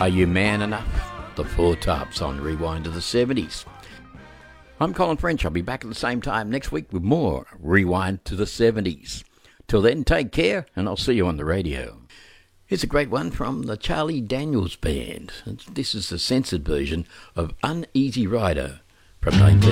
Are You Man Enough? The Four Tops on Rewind to the 70s. I'm Colin French. I'll be back at the same time next week with more Rewind to the 70s. Till then, take care, and I'll see you on the radio. Here's a great one from the Charlie Daniels Band. This is the censored version of Uneasy Rider from 19...